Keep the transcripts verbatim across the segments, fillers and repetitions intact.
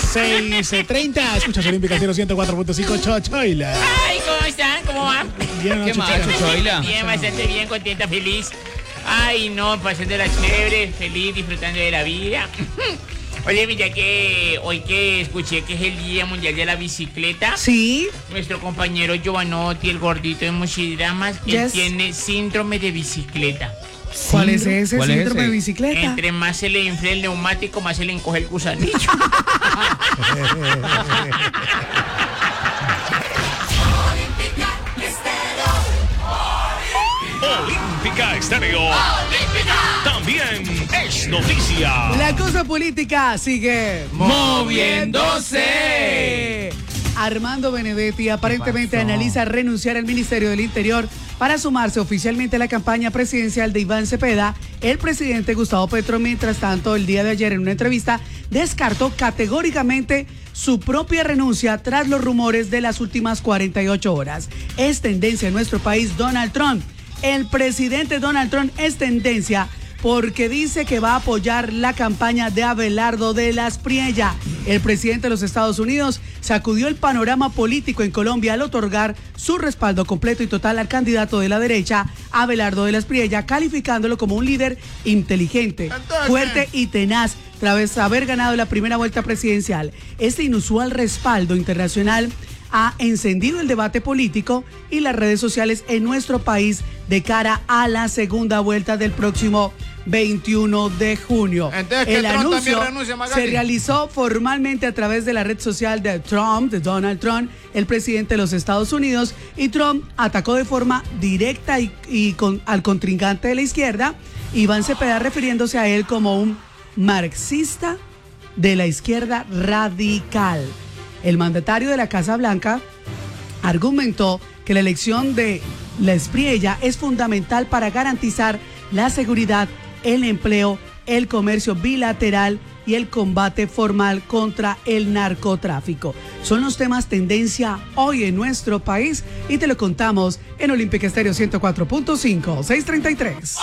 seis treinta. Escuchas Olímpica ciento cuatro punto cinco, Chochoila. Ay, ¿cómo están? ¿Cómo van? Bien, ¿Qué más, Chochoila? Bien, bastante bien, contenta, feliz. Ay, no, pasando la chévere, feliz, disfrutando de la vida. Oye, mira que hoy que escuché que es el Día Mundial de la Bicicleta. Sí. Nuestro compañero Giovanotti, el gordito de Mochidramas, Yes. él tiene síndrome de bicicleta. ¿Cuál es ese ¿Cuál es síndrome ese? de bicicleta? Entre más se le infla el neumático, más se le encoge el gusanillo. Olímpica Estéreo. También es noticia. La cosa política sigue moviéndose. Armando Benedetti aparentemente analiza renunciar al Ministerio del Interior para sumarse oficialmente a la campaña presidencial de Iván Cepeda. El presidente Gustavo Petro, mientras tanto, el día de ayer en una entrevista descartó categóricamente su propia renuncia tras los rumores de las últimas cuarenta y ocho horas. Es tendencia en nuestro país Donald Trump. El presidente Donald Trump es tendencia porque dice que va a apoyar la campaña de Abelardo de las Priella. El presidente de los Estados Unidos sacudió el panorama político en Colombia al otorgar su respaldo completo y total al candidato de la derecha, Abelardo de las Priella, calificándolo como un líder inteligente, Entonces, fuerte y tenaz tras haber ganado la primera vuelta presidencial. Este inusual respaldo internacional ha encendido el debate político y las redes sociales en nuestro país de cara a la segunda vuelta del próximo veintiuno de junio. Entonces, que el Trump anuncio también renuncia, Magali. se realizó formalmente a través de la red social de Trump, de Donald Trump, el presidente de los Estados Unidos, y Trump atacó de forma directa y, y con, al contrincante de la izquierda, Iván Cepeda, refiriéndose a él como un marxista de la izquierda radical. El mandatario de la Casa Blanca argumentó que la elección de las Priella es fundamental para garantizar la seguridad, el empleo, el comercio bilateral y el combate formal contra el narcotráfico. Son los temas tendencia hoy en nuestro país y te lo contamos en Olímpica Estéreo ciento cuatro punto cinco, seis treinta y tres.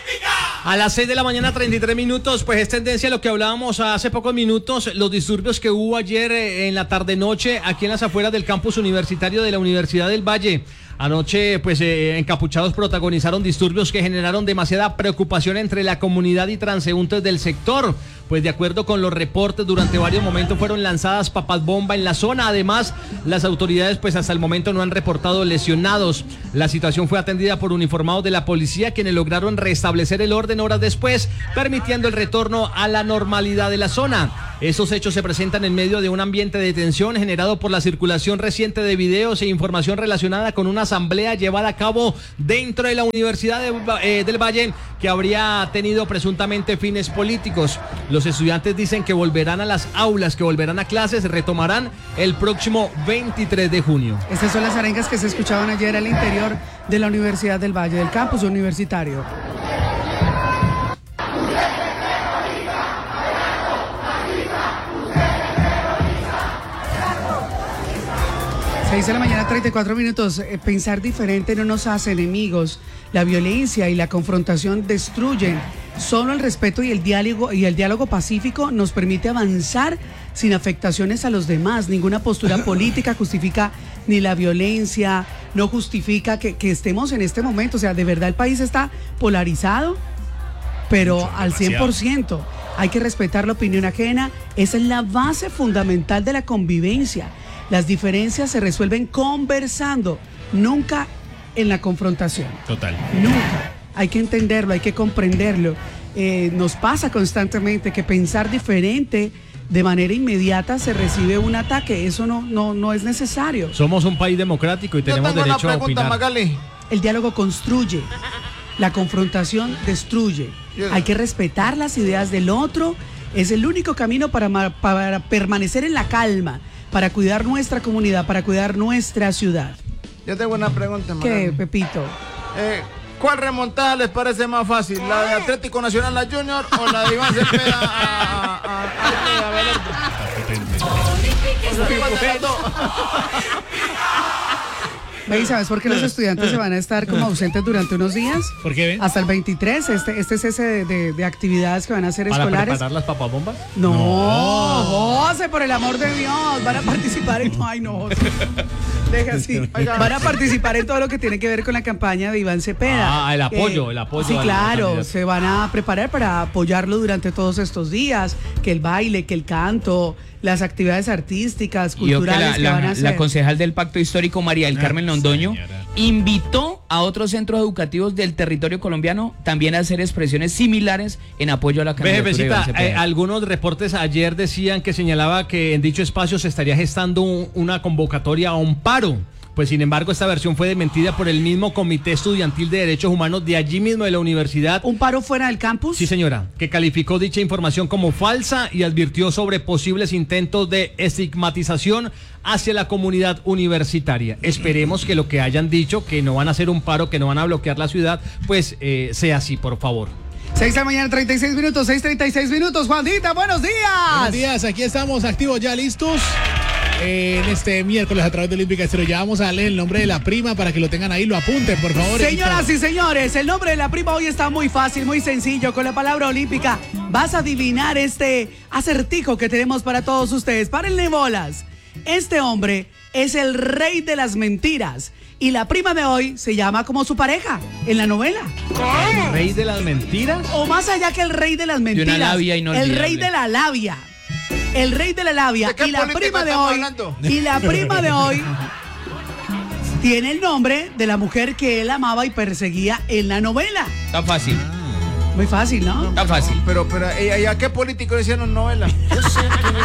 A las seis de la mañana, treinta y tres minutos, pues es tendencia lo que hablábamos hace pocos minutos, los disturbios que hubo ayer en la tarde-noche aquí en las afueras del campus universitario de la Universidad del Valle. Anoche, pues, eh, encapuchados protagonizaron disturbios que generaron demasiada preocupación entre la comunidad y transeúntes del sector. Pues, de acuerdo con los reportes, durante varios momentos fueron lanzadas papas bomba en la zona. Además, las autoridades, pues, hasta el momento no han reportado lesionados. La situación fue atendida por uniformados de la policía, quienes lograron restablecer el orden horas después, permitiendo el retorno a la normalidad de la zona. Esos hechos se presentan en medio de un ambiente de tensión generado por la circulación reciente de videos e información relacionada con una asamblea llevada a cabo dentro de la Universidad de, eh, del Valle que habría tenido presuntamente fines políticos. Los estudiantes dicen que volverán a las aulas, que volverán a clases, retomarán el próximo veintitrés de junio. Estas son las arengas que se escuchaban ayer al interior de la Universidad del Valle, del campus universitario. seis de la mañana, treinta y cuatro minutos. Eh, pensar diferente no nos hace enemigos. La violencia y la confrontación destruyen. Solo el respeto y el diálogo y el diálogo pacífico nos permite avanzar sin afectaciones a los demás. Ninguna postura política justifica ni la violencia, no justifica que, que estemos en este momento. O sea, de verdad el país está polarizado, pero Mucho, al cien por ciento. Hay que respetar la opinión ajena. Esa es la base fundamental de la convivencia. Las diferencias se resuelven conversando, nunca en la confrontación. Total. Nunca. Hay que entenderlo, hay que comprenderlo. Eh, nos pasa constantemente que pensar diferente de manera inmediata se recibe un ataque. Eso no, no, no es necesario. Somos un país democrático y Yo tenemos tengo una derecho a pregunta, opinar. Magali. El diálogo construye, la confrontación destruye. Yes. Hay que respetar las ideas del otro. Es el único camino para, ma- para permanecer en la calma, para cuidar nuestra comunidad, para cuidar nuestra ciudad. Yo tengo una pregunta, Magali. ¿Qué, Pepito? Eh, ¿Cuál remontada les parece más fácil? ¿La de Atlético Nacional la Junior o la de Iván Cepeda a, a, a, a, a Abelardo? Ve, ¿y sabes por qué los estudiantes se van a estar como ausentes durante unos días? ¿Por qué, ven? Hasta el veintitrés, este, este cese de, de, de actividades que van a hacer ¿Para escolares. preparar las papabombas? No, José, por el el amor de Dios, van a participar en... Ay, no, José. Deja así. Van a participar en todo lo que tiene que ver con la campaña de Iván Cepeda. Ah, el apoyo, Eh, el apoyo. Sí, al claro, candidato. se van a preparar para apoyarlo durante todos estos días, que el baile, que el canto, las actividades artísticas, Y yo que culturales la, que la- van a hacer. la concejal del Pacto Histórico, María del Carmen Londoño, señora. invitó a otros centros educativos del territorio colombiano también a hacer expresiones similares en apoyo a la Ve, candidatura de Iván jefecita, eh, Cepeda. algunos reportes ayer decían que señalaba que en dicho espacio se estaría gestando un- una convocatoria a un paro. Pues sin embargo esta versión fue desmentida por el mismo Comité Estudiantil de Derechos Humanos de allí mismo de la universidad. ¿Un paro fuera del campus? Sí, señora, que calificó dicha información como falsa y advirtió sobre posibles intentos de estigmatización hacia la comunidad universitaria. Esperemos que lo que hayan dicho, que no van a hacer un paro, que no van a bloquear la ciudad, pues eh, sea así, por favor. seis de la mañana, treinta y seis minutos, seis treinta y seis minutos. Juanita, buenos días. Buenos días, aquí estamos activos ya listos. En este miércoles a través de Olímpica Estéreo ya vamos a darle el nombre de la prima para que lo tengan ahí, lo apunten, por favor. Señoras y señores, el nombre de la prima hoy está muy fácil, muy sencillo. Con la palabra olímpica vas a adivinar este acertijo que tenemos para todos ustedes. Párenle bolas. Este hombre es el rey de las mentiras y la prima de hoy se llama como su pareja en la novela. ¿Rey de las mentiras? O más allá que el rey de las mentiras. labia el inolvidable. rey de la labia. El rey de la labia. ¿De qué Y la política prima de estamos hoy. hablando? Y la prima de hoy tiene el nombre de la mujer que él amaba y perseguía en la novela. Está fácil, Muy fácil, ¿no? está fácil. Pero, pero, ¿y y a qué político le hicieron novela?